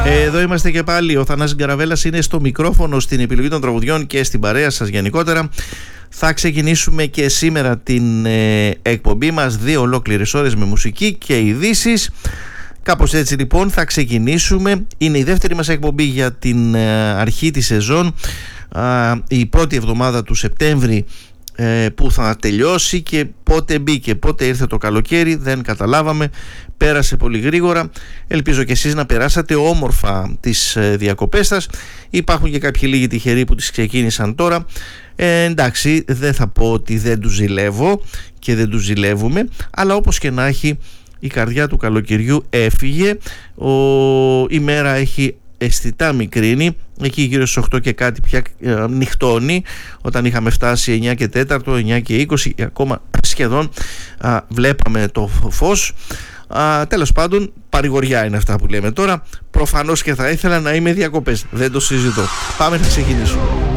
Εδώ είμαστε και πάλι. Ο Θανάσης Γκαραβέλας είναι στο μικρόφωνο, στην επιλογή των τραγουδιών και στην παρέα σας γενικότερα. Θα ξεκινήσουμε και σήμερα την εκπομπή μας 2 ολόκληρες ώρες με μουσική και ειδήσεις. Κάπως έτσι λοιπόν θα ξεκινήσουμε. Είναι η δεύτερη μας εκπομπή για την αρχή της σεζόν, η πρώτη εβδομάδα του Σεπτέμβρη που θα τελειώσει, και πότε μπήκε, πότε ήρθε το καλοκαίρι δεν καταλάβαμε, πέρασε πολύ γρήγορα. Ελπίζω και εσείς να περάσατε όμορφα τις διακοπές σας. Υπάρχουν και κάποιοι λίγοι τυχεροί που τις ξεκίνησαν τώρα. Εντάξει, δεν θα πω ότι δεν τους ζηλεύω και δεν τους ζηλεύουμε, αλλά όπως και να έχει, η καρδιά του καλοκαιριού έφυγε. Η μέρα έχει αισθητά μικρύνει, εκεί γύρω στις 8 και κάτι πια νυχτώνει. Όταν είχαμε φτάσει 9 και 4, 9 και 20, ακόμα σχεδόν βλέπαμε το φως. Τέλος πάντων, παρηγοριά είναι αυτά που λέμε τώρα. Προφανώς και θα ήθελα να είμαι διακοπές, δεν το συζητώ. Πάμε να ξεκινήσουμε.